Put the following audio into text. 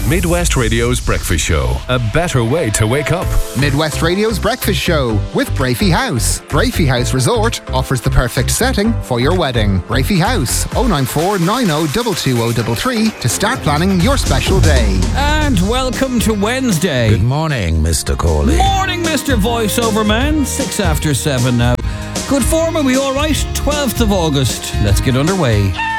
Midwest Radio's breakfast show. A better way to wake up. Midwest Radio's breakfast show with Brafey House. Brafey House Resort offers the perfect setting for your wedding. Brafey House, 094 90 22033 to start planning your special day. And welcome to Wednesday. Good morning, Mr. Corley. Morning, Mr. Voiceover Man. 6 after 7 now. Good form, are we all right? 12th of August. Let's get underway.